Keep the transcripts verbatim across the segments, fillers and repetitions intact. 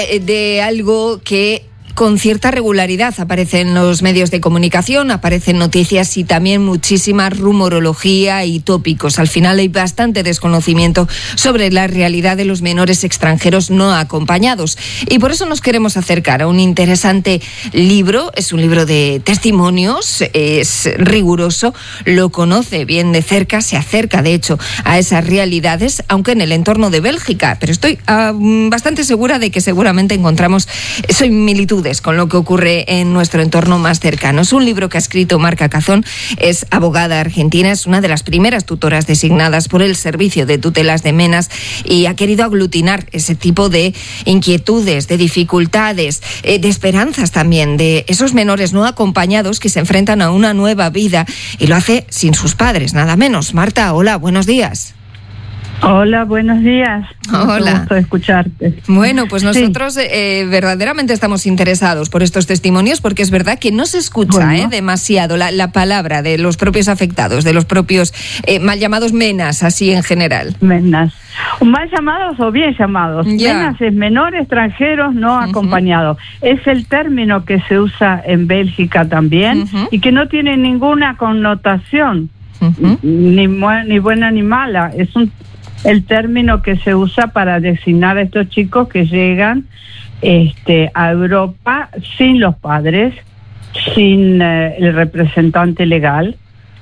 de algo que con cierta regularidad aparece en los medios de comunicación, aparecen noticias y también muchísima rumorología y tópicos. Al final hay bastante desconocimiento sobre la realidad de los menores extranjeros no acompañados. Y por eso nos queremos acercar a un interesante libro. Es un libro de testimonios, es riguroso, lo conoce bien de cerca, se acerca de hecho a esas realidades, aunque en el entorno de Bélgica. Pero estoy uh, bastante segura de que seguramente encontramos similitudes con lo que ocurre en nuestro entorno más cercano. Es un libro que ha escrito Marca Cazón, es abogada argentina, es una de las primeras tutoras designadas por el Servicio de Tutelas de Menas y ha querido aglutinar ese tipo de inquietudes, de dificultades, eh, de esperanzas también, de esos menores no acompañados que se enfrentan a una nueva vida y lo hace sin sus padres, nada menos. Marta, hola, buenos días. Hola, buenos días. Hola. Me gusta escucharte. Bueno, pues nosotros sí. eh, verdaderamente estamos interesados por estos testimonios porque es verdad que no se escucha bueno. eh, demasiado la, la palabra de los propios afectados, de los propios eh, mal llamados menas, así en general. Menas. Mal llamados o bien llamados. Ya. Menas es menor extranjeros no uh-huh. acompañados. Es el término que se usa en Bélgica también uh-huh. y que no tiene ninguna connotación, uh-huh. ni, ni buena ni mala. Es un el término que se usa para designar a estos chicos que llegan este, a Europa sin los padres, sin eh, el representante legal.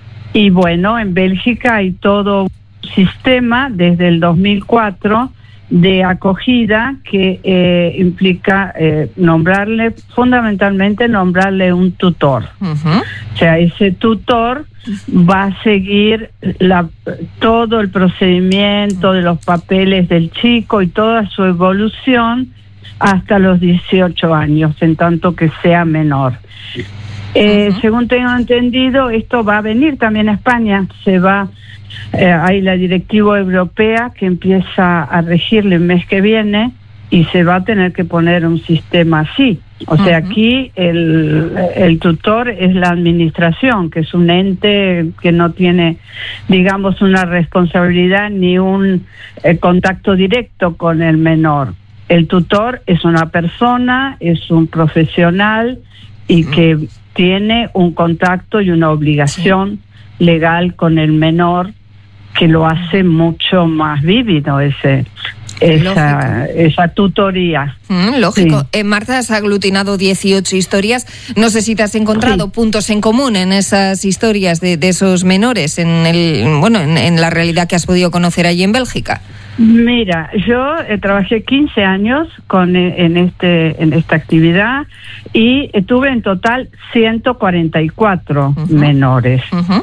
Y bueno, en Bélgica hay todo un sistema desde el dos mil cuatro de acogida que eh, implica eh, nombrarle, fundamentalmente nombrarle un tutor. Uh-huh. O sea, ese tutor va a seguir la, todo el procedimiento de los papeles del chico y toda su evolución hasta los dieciocho años, en tanto que sea menor. Eh, uh-huh. Según tengo entendido, esto va a venir también a España. Se va, eh, hay la directiva europea que empieza a regirle el mes que viene y se va a tener que poner un sistema así. O sea, uh-huh. aquí el, el tutor es la administración, que es un ente que no tiene, digamos, una responsabilidad ni un eh, contacto directo con el menor. El tutor es una persona, es un profesional y uh-huh. que tiene un contacto y una obligación sí. legal con el menor que lo hace mucho más vívido ese esa, esa tutoría. Mm, lógico. Sí. Eh, Marta, has aglutinado dieciocho historias. No sé si te has encontrado sí. puntos en común en esas historias de, de esos menores, en el bueno, en, en la realidad que has podido conocer allí en Bélgica. Mira, yo eh, trabajé quince años con en este en esta actividad y eh, tuve en total ciento cuarenta y cuatro uh-huh. menores. Uh-huh.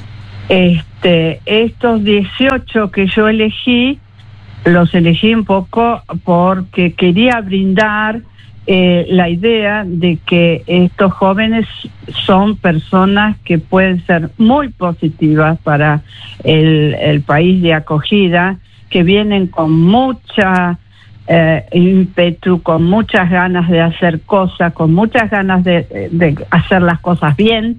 Este, estos dieciocho que yo elegí, los elegí un poco porque quería brindar eh, la idea de que estos jóvenes son personas que pueden ser muy positivas para el, el país de acogida, que vienen con mucha eh, ímpetu, con muchas ganas de hacer cosas, con muchas ganas de, de hacer las cosas bien,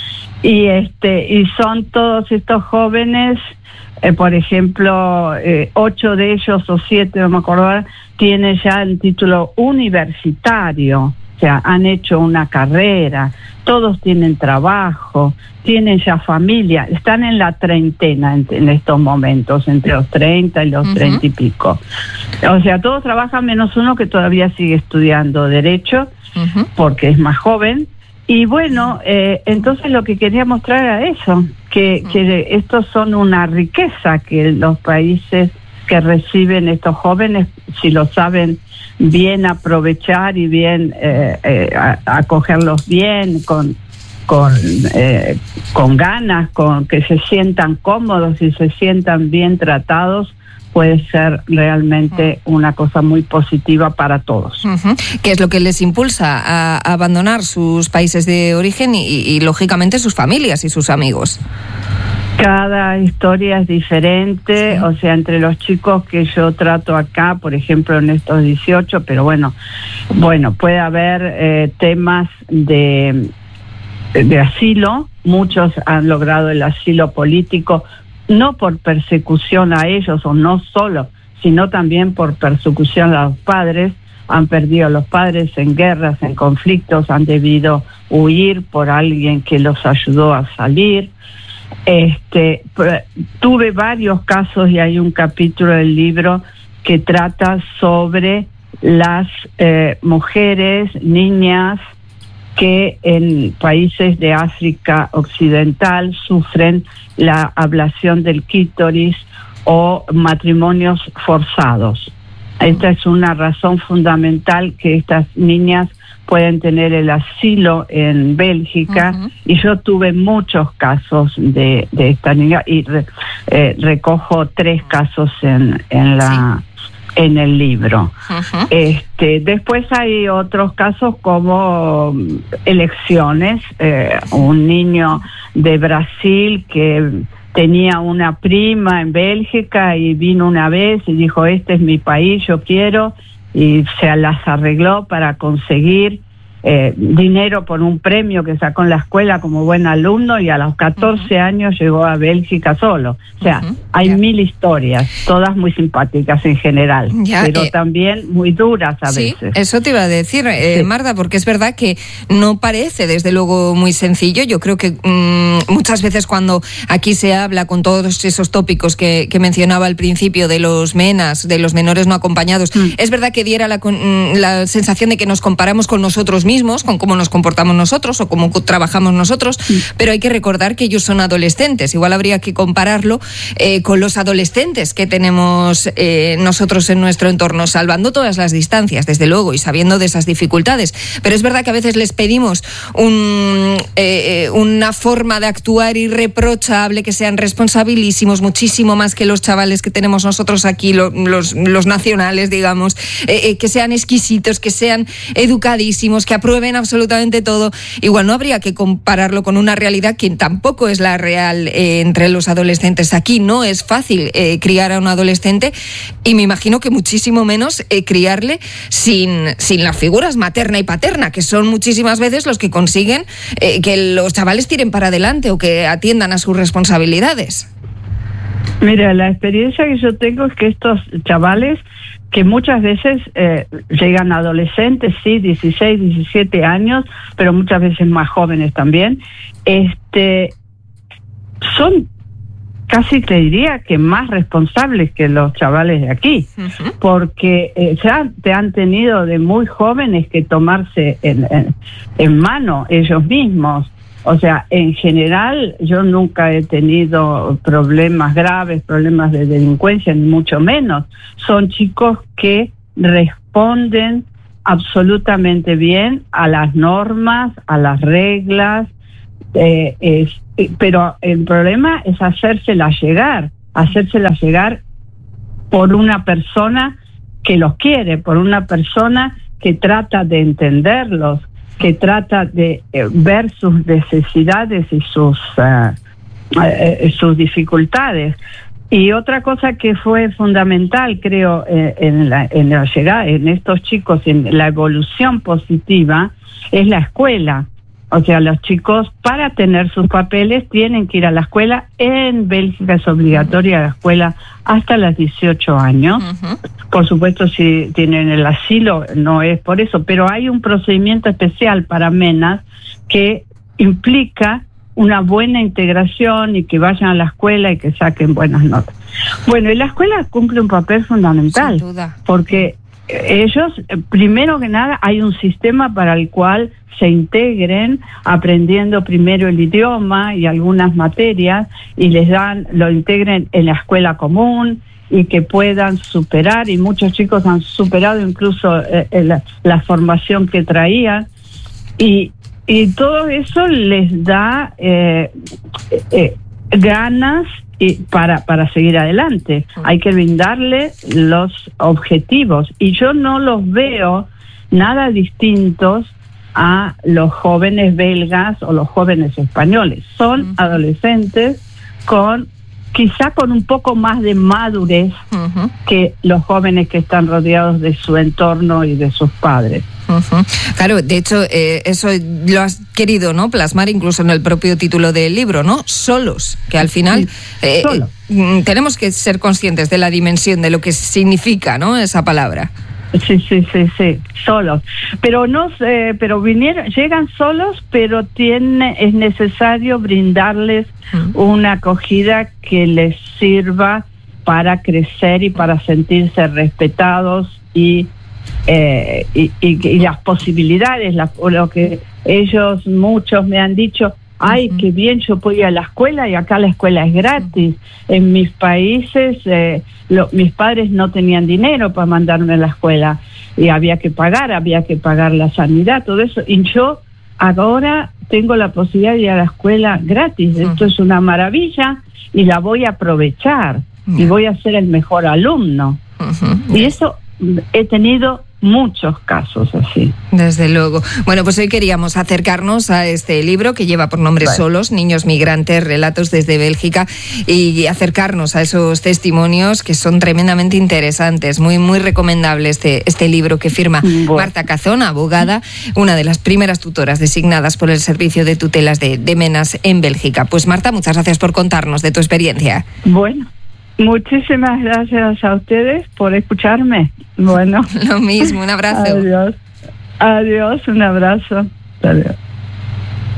y este y son todos estos jóvenes, eh, por ejemplo, eh, ocho de ellos o siete, no me acuerdo, tienen ya el título universitario. O sea, han hecho una carrera, todos tienen trabajo, tienen ya familia, están en la treintena en, en estos momentos, entre los treinta y los uh-huh. treinta y pico. O sea, todos trabajan menos uno que todavía sigue estudiando Derecho, uh-huh. porque es más joven. Y bueno, eh, entonces lo que quería mostrar era eso, que, uh-huh. que estos son una riqueza que los países que reciben estos jóvenes, si lo saben bien aprovechar y bien eh, eh, acogerlos bien, con con eh, con ganas, con que se sientan cómodos y se sientan bien tratados, puede ser realmente una cosa muy positiva para todos. Uh-huh. ¿Qué es lo que les impulsa a abandonar sus países de origen y, y lógicamente sus familias y sus amigos? Cada historia es diferente, sí. O sea, entre los chicos que yo trato acá, por ejemplo, en estos dieciocho, pero bueno, bueno, puede haber eh, temas de, de asilo. Muchos han logrado el asilo político, no por persecución a ellos, o no solo, sino también por persecución a los padres, han perdido a los padres en guerras, en conflictos, han debido huir por alguien que los ayudó a salir. Este, tuve varios casos y hay un capítulo del libro que trata sobre las eh, mujeres, niñas que en países de África Occidental sufren la ablación del clítoris o matrimonios forzados. Esta es una razón fundamental que estas niñas pueden tener el asilo en Bélgica, uh-huh. y yo tuve muchos casos de, de esta niña y re, eh, recojo tres casos en, en la... Sí. en el libro. Uh-huh. Este, después hay otros casos como elecciones, eh, un niño de Brasil que tenía una prima en Bélgica y vino una vez y dijo, este es mi país, yo quiero, y se las arregló para conseguir eh, dinero por un premio que sacó en la escuela como buen alumno, y a los catorce uh-huh. años llegó a Bélgica solo. O sea, uh-huh. hay yeah. mil historias, todas muy simpáticas en general, yeah, pero eh, también muy duras a sí, veces. Eso te iba a decir, eh, sí. Marta, porque es verdad que no parece desde luego muy sencillo. Yo creo que mmm, muchas veces cuando aquí se habla con todos esos tópicos que, que mencionaba al principio de los MENAs, de los menores no acompañados, mm. es verdad que diera la, la sensación de que nos comparamos con nosotros mismos, con cómo nos comportamos nosotros o cómo trabajamos nosotros, sí. pero hay que recordar que ellos son adolescentes. Igual habría que compararlo eh, con los adolescentes que tenemos eh, nosotros en nuestro entorno, salvando todas las distancias, desde luego, y sabiendo de esas dificultades. Pero es verdad que a veces les pedimos un, eh, una forma de actuar irreprochable, que sean responsabilísimos, muchísimo más que los chavales que tenemos nosotros aquí, lo, los, los nacionales, digamos, eh, eh, que sean exquisitos, que sean educadísimos, que aprueben absolutamente todo. Igual no habría que compararlo con una realidad que tampoco es la real eh, entre los adolescentes. Aquí no es fácil eh, criar a un adolescente, y me imagino que muchísimo menos eh, criarle sin, sin las figuras materna y paterna, que son muchísimas veces los que consiguen eh, que los chavales tiren para adelante o que atiendan a sus responsabilidades. Mira, la experiencia que yo tengo es que estos chavales, que muchas veces eh, llegan adolescentes, sí, dieciséis, diecisiete años, pero muchas veces más jóvenes también, este, son casi te diría que más responsables que los chavales de aquí, uh-huh. porque eh, ya te han tenido de muy jóvenes que tomarse en, en, en mano ellos mismos. O sea, en general yo nunca he tenido problemas graves, problemas de delincuencia, ni mucho menos. Son chicos que responden absolutamente bien a las normas, a las reglas, eh, es, pero el problema es hacérselas llegar, hacérselas llegar por una persona que los quiere, por una persona que trata de entenderlos, que trata de eh, ver sus necesidades y sus uh, eh, sus dificultades. Y otra cosa que fue fundamental, creo, eh, en la en la llegada, en estos chicos, en la evolución positiva, es la escuela. O sea, los chicos, para tener sus papeles, tienen que ir a la escuela. En Bélgica es obligatoria la escuela hasta los dieciocho años. Uh-huh. Por supuesto, si tienen el asilo, no es por eso, pero hay un procedimiento especial para MENAs que implica una buena integración y que vayan a la escuela y que saquen buenas notas. Bueno, y la escuela cumple un papel fundamental. Sin duda. Porque ellos, primero que nada, hay un sistema para el cual se integren aprendiendo primero el idioma y algunas materias, y les dan, lo integren en la escuela común y que puedan superar, y muchos chicos han superado incluso eh, la, la formación que traían, y, y todo eso les da eh, eh, ganas y para, para seguir adelante. Hay que brindarle los objetivos, y yo no los veo nada distintos a los jóvenes belgas o los jóvenes españoles. Son uh-huh. adolescentes con quizá con un poco más de madurez uh-huh. que los jóvenes que están rodeados de su entorno y de sus padres. Uh-huh. Claro, de hecho, eh, eso lo has querido, ¿no?, plasmar incluso en el propio título del libro, ¿no? Solos, que al final eh, Solo. eh, tenemos que ser conscientes de la dimensión de lo que significa, ¿no?, esa palabra. Sí, sí, sí, sí, solos. Pero no, eh, pero vinieron, llegan solos, pero tiene, es necesario brindarles uh-huh. una acogida que les sirva para crecer y para sentirse respetados y eh, y, y, y las posibilidades, la, lo que ellos muchos me han dicho. Ay, uh-huh. qué bien, yo puedo ir a la escuela y acá la escuela es gratis. Uh-huh. En mis países, eh, lo, mis padres no tenían dinero para mandarme a la escuela y había que pagar, había que pagar la sanidad, todo eso. Y yo ahora tengo la posibilidad de ir a la escuela gratis. Uh-huh. Esto es una maravilla y la voy a aprovechar uh-huh. y voy a ser el mejor alumno. Uh-huh. Y eso he tenido muchos casos así. Desde luego. Bueno, pues hoy queríamos acercarnos a este libro que lleva por nombre vale. Solos, Niños Migrantes, Relatos desde Bélgica, y acercarnos a esos testimonios que son tremendamente interesantes. Muy, muy recomendable este, este libro que firma bueno. Marta Cazón, abogada, una de las primeras tutoras designadas por el Servicio de Tutelas de, de Menas en Bélgica. Pues Marta, muchas gracias por contarnos de tu experiencia. Bueno. Muchísimas gracias a ustedes por escucharme. Bueno. Lo mismo, un abrazo. Adiós. Adiós, un abrazo. Adiós.